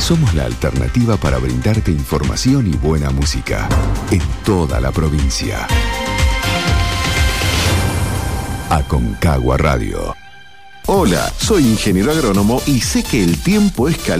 Somos la alternativa para brindarte información y buena música en toda la provincia. Aconcagua Radio. Hola, soy ingeniero agrónomo y sé que el tiempo es caliente.